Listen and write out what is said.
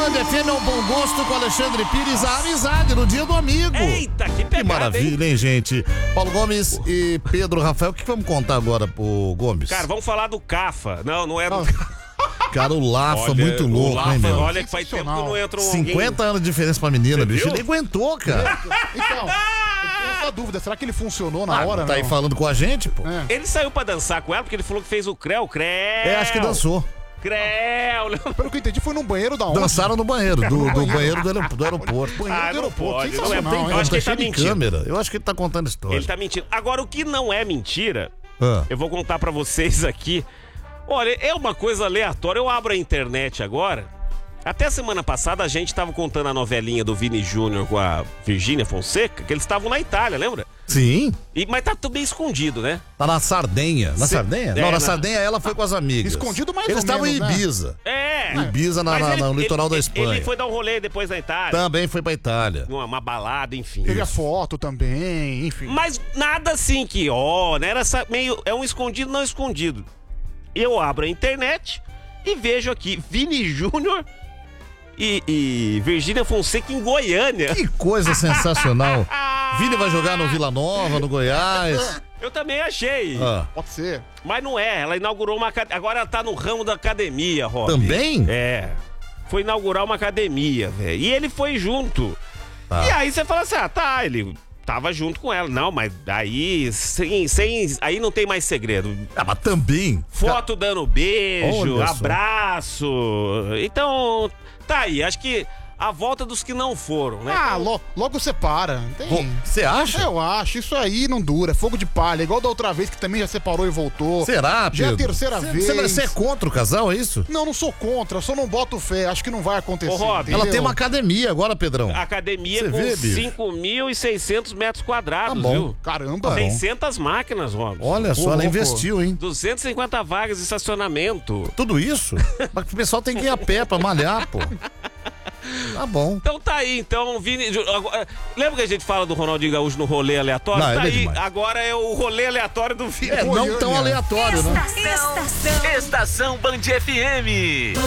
Band FM é um bom gosto com Alexandre Pires, a amizade no dia do amigo. Eita, que pegada, que maravilha, hein, gente? Paulo Gomes e Pedro Rafael, o que vamos contar agora pro Gomes? Cara, vamos falar do Cafa. Não é do Cara, o Lafa, olha, muito louco, Lafa, hein, meu? Olha que faz tempo que não entra um 50 anos de diferença pra menina, bicho. viu? Ele aguentou, cara. Então, eu tenho essa dúvida, será que ele funcionou na hora, Tá aí falando com a gente, pô? Ele saiu pra dançar com ela porque ele falou que fez o Creu. Acho que dançou. Creu. Pelo que eu entendi, foi num banheiro da onde? Dançaram no banheiro, do banheiro do aeroporto. Banheiro do não aeroporto, pode. sensacional, Não é, hein? eu acho que ele tá cheio de mentindo. câmera. Eu acho que ele tá contando história. Ele tá mentindo. Agora, o que não é mentira, Ah. eu vou contar pra vocês aqui. Olha, é uma coisa aleatória. Eu abro a internet agora. Até semana passada a gente tava contando a novelinha do Vini Júnior com a Virgínia Fonseca, que eles estavam na Itália, lembra? Sim. Mas tá tudo bem escondido, né? Tá na Sardenha. Na Sardenha? Não, na Sardenha ela foi com as amigas. Escondido mais Eles ou estavam em menos, né? Ibiza. É. Ibiza Mas no litoral da Espanha. Ele foi dar um rolê depois na Itália. Também foi pra Itália. Uma balada, enfim. Teve a foto também, enfim. Mas nada assim que, né? Era meio. É um escondido, não escondido. Eu abro a internet e vejo aqui Vini Júnior e Virgínia Fonseca em Goiânia. Que coisa sensacional. Vini vai jogar no Vila Nova, no Goiás. Eu também achei. Pode ser. Mas não é. Ela inaugurou uma academia. Agora ela tá no ramo da academia, Rob. Também? É. Foi inaugurar uma academia, velho. E ele foi junto. E aí você fala assim, ele tava junto com ela. Não, mas aí aí não tem mais segredo. Mas também. Foto dando beijo, Olha só. abraço. Então, tá aí. Acho que a volta dos que não foram, né? Logo separa. Você acha? Eu acho, isso aí não dura, é fogo de palha, igual da outra vez que também já separou e voltou. Será, Já é a Pedro? terceira vez. Você é contra o casal, é isso? Não sou contra, só não boto fé, acho que não vai acontecer. Ô, Rob, entendeu? Ela tem uma academia agora, Pedrão. Academia Você com vê, bicho? 5.600 metros quadrados, Tá bom. viu? Caramba. 600 máquinas, Rob. Olha só, ela louco. investiu, hein? 250 vagas de estacionamento. Tudo isso? Mas o pessoal tem que ir a pé pra malhar, pô. Tá bom. Então tá aí, então, Vini. Lembra que a gente fala do Ronaldinho Gaúcho no rolê aleatório? Não, Tá ele é aí, demais. agora é o rolê aleatório do Vini. Não tão aleatório, né? Estação Band FM.